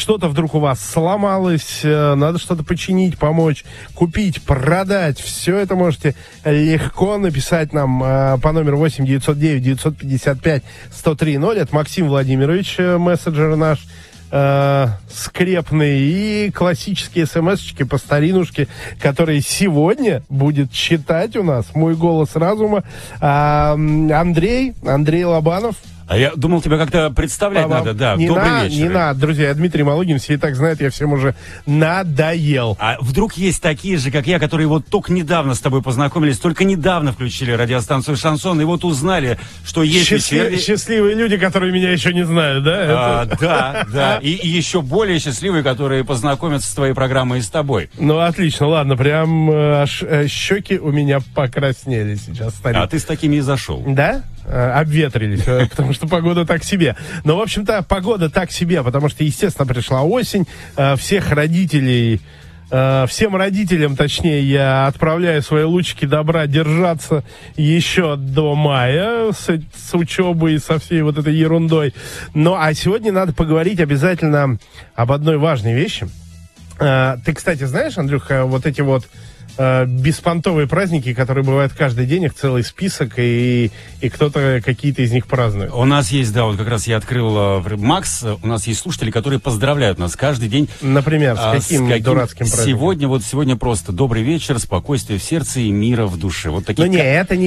что-то вдруг у вас сломалось, надо что-то починить, помочь, купить, продать, все это можете легко написать нам по номеру 8 909 955 103.0. Это Максим Владимирович, мессенджер наш скрепный, и классические смс-очки по старинушке, которые сегодня будет читать у нас мой голос разума Андрей Лобанов. А я думал, тебя как-то представлять надо, да. Добрый вечер. Не надо, друзья, я Дмитрий Малугин, все и так знают, я всем уже надоел. А вдруг есть такие же, как я, которые вот только недавно с тобой познакомились, только недавно включили радиостанцию «Шансон», и вот узнали, что есть счастливые люди, которые меня еще не знают, да? Да. И еще более счастливые, которые познакомятся с твоей программой и с тобой. Ну, отлично, ладно, прям аж щеки у меня покраснели сейчас. А ты с такими и зашел. Да? Обветрились, потому что погода так себе. Но, в общем-то, погода так себе, потому что, естественно, пришла осень. Всех родителей, всем родителям, точнее, я отправляю свои лучики добра держаться еще до мая с учебой и со всей вот этой ерундой. Ну, а сегодня надо поговорить обязательно об одной важной вещи. Ты, кстати, знаешь, Андрюха, вот эти вот беспонтовые праздники, которые бывают каждый день, их целый список, и кто-то какие-то из них празднует. У нас есть, да, вот как раз я открыл Макс, у нас есть слушатели, которые поздравляют нас каждый день. Например, с каким дурацким праздником? Сегодня просто добрый вечер, спокойствие в сердце и мира в душе. Вот такие. Но не, это не